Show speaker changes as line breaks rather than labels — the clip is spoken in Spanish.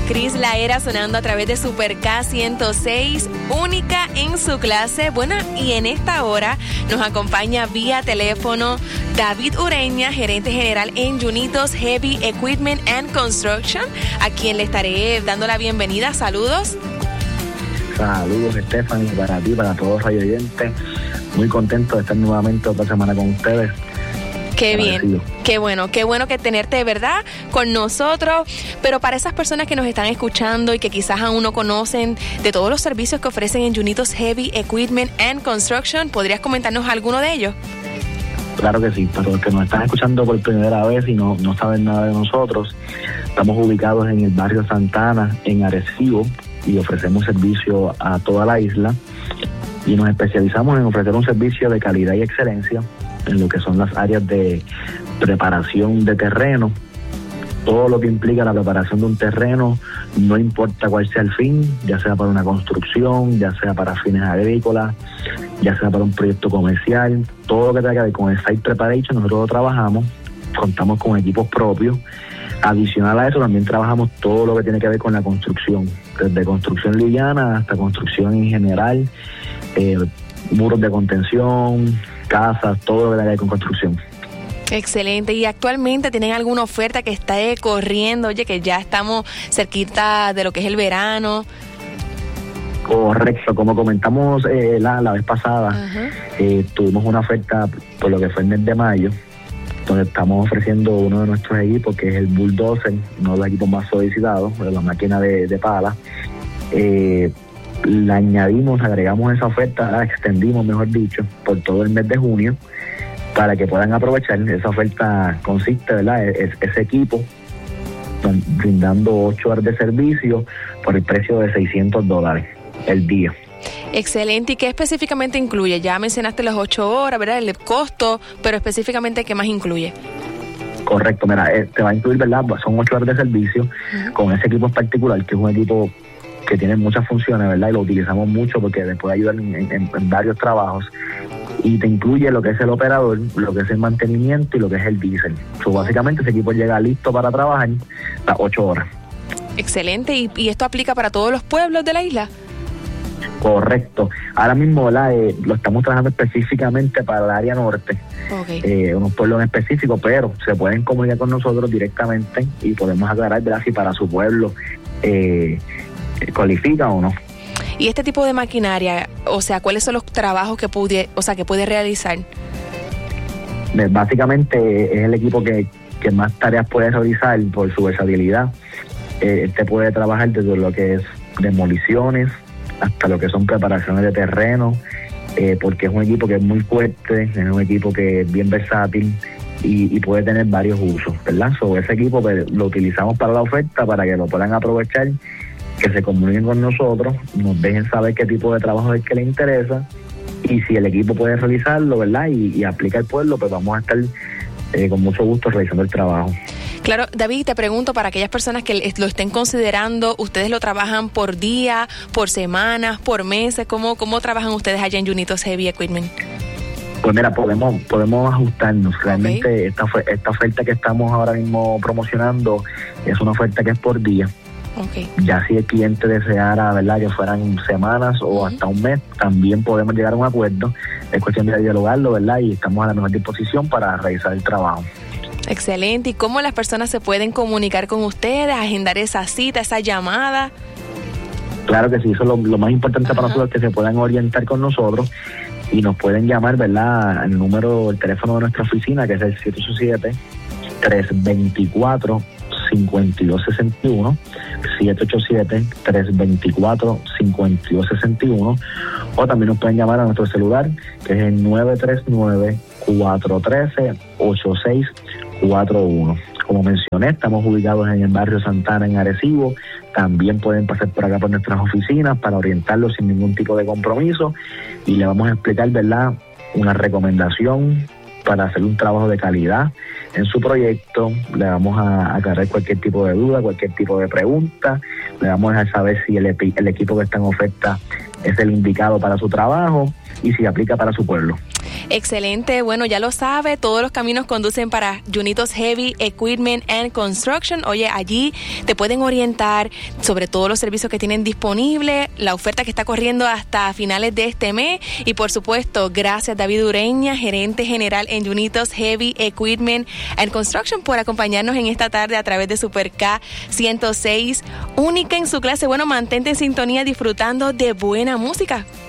Cris Laera sonando a través de Super K106, única en su clase. Bueno, y en esta hora nos acompaña vía teléfono David Ureña, gerente general en Junitos Heavy Equipment and Construction, a quien le estaré dando la bienvenida. Saludos.
Saludos, Stephanie, para ti, para todos los radioyentes. Muy contento de estar nuevamente otra semana con ustedes.
Qué bien, qué bueno que tenerte de verdad con nosotros. Pero para esas personas que nos están escuchando y que quizás aún no conocen de todos los servicios que ofrecen en Junitos Heavy Equipment and Construction, ¿podrías comentarnos alguno de ellos?
Claro que sí, para los que nos están escuchando por primera vez y no saben nada de nosotros, estamos ubicados en el barrio Santana, en Arecibo, y ofrecemos servicio a toda la isla. Y nos especializamos en ofrecer un servicio de calidad y excelencia en lo que son las áreas de preparación de terreno, todo lo que implica la preparación de un terreno, no importa cuál sea el fin, ya sea para una construcción, ya sea para fines agrícolas, ya sea para un proyecto comercial, todo lo que tenga que ver con el site preparation, nosotros lo trabajamos, contamos con equipos propios. Adicional a eso, también trabajamos todo lo que tiene que ver con la construcción, desde construcción liviana hasta construcción en general, muros de contención, casas, todo lo que tenga que ver con construcción.
Excelente. ¿Y actualmente tienen alguna oferta que está corriendo? Oye, que ya estamos cerquita de lo que es el verano.
Correcto, como comentamos la vez pasada, tuvimos una oferta por lo que fue el mes de mayo, donde estamos ofreciendo uno de nuestros equipos, que es el Bulldozer, uno de los equipos más solicitados, la máquina de pala. La agregamos esa oferta, la extendimos, mejor dicho, por todo el mes de junio, para que puedan aprovechar. Esa oferta consiste, ¿verdad?, ese equipo brindando 8 horas de servicio por el precio de $600 el día.
Excelente. ¿Y qué específicamente incluye? Ya mencionaste las 8 horas, ¿verdad?, el costo, pero específicamente, ¿qué más incluye?
Correcto, mira, te va a incluir, ¿verdad?, son 8 horas de servicio con ese equipo en particular, que es un equipo que tiene muchas funciones, ¿verdad?, y lo utilizamos mucho porque le puede ayudar en varios trabajos. Y te incluye lo que es el operador, lo que es el mantenimiento y lo que es el diésel. Básicamente ese equipo llega listo para trabajar las 8 horas.
Excelente. ¿Y esto aplica para todos los pueblos de la isla?
Correcto. Ahora mismo, ¿verdad?, lo estamos trabajando específicamente para el área norte, unos pueblos en específico, pero se pueden comunicar con nosotros directamente y podemos aclarar, ¿verdad?, si para su pueblo cualifica o no.
Y este tipo de maquinaria, o sea, ¿cuáles son los trabajos que puede realizar?
Básicamente es el equipo que más tareas puede realizar por su versatilidad. Este puede trabajar desde lo que es demoliciones hasta lo que son preparaciones de terreno, porque es un equipo que es muy fuerte, es un equipo que es bien versátil y puede tener varios usos, ¿verdad? Ese equipo lo utilizamos para la oferta, para que lo puedan aprovechar, que se comuniquen con nosotros, nos dejen saber qué tipo de trabajo es el que les interesa, y si el equipo puede realizarlo, ¿verdad?, y aplica al pueblo, pues vamos a estar con mucho gusto realizando el trabajo.
Claro, David, te pregunto, para aquellas personas que lo estén considerando, ¿ustedes lo trabajan por día, por semanas, por meses? ¿Cómo trabajan ustedes allá en Junitos Heavy Equipment?
Pues mira, podemos ajustarnos. Realmente esta oferta que estamos ahora mismo promocionando es una oferta que es por día. Ya si el cliente deseara, ¿verdad?, que fueran semanas o hasta un mes, también podemos llegar a un acuerdo. Es cuestión de dialogarlo, ¿verdad?, y estamos a la mejor disposición para realizar el trabajo.
Excelente. ¿Y cómo las personas se pueden comunicar con ustedes, agendar esa cita, esa llamada?
Claro que sí, eso es lo más importante para nosotros, que se puedan orientar con nosotros y nos pueden llamar, ¿verdad?, el teléfono de nuestra oficina, que es el 787-324-5261, 787-324-5261, o también nos pueden llamar a nuestro celular, que es el 939-413-8641. Como mencioné, estamos ubicados en el barrio Santana, en Arecibo. También pueden pasar por acá por nuestras oficinas para orientarlos sin ningún tipo de compromiso, y le vamos a explicar, ¿verdad?, una recomendación para hacer un trabajo de calidad en su proyecto. Le vamos a aclarar cualquier tipo de duda, cualquier tipo de pregunta. Le vamos a dejar saber si el equipo que está en oferta es el indicado para su trabajo y si aplica para su pueblo.
Excelente, bueno, ya lo sabe, todos los caminos conducen para Junitos Heavy Equipment and Construction. Oye, allí te pueden orientar sobre todos los servicios que tienen disponibles, la oferta que está corriendo hasta finales de este mes y por supuesto, gracias David Ureña, gerente general en Junitos Heavy Equipment and Construction, por acompañarnos en esta tarde a través de Super K 106, única en su clase. Bueno, mantente en sintonía disfrutando de buena música.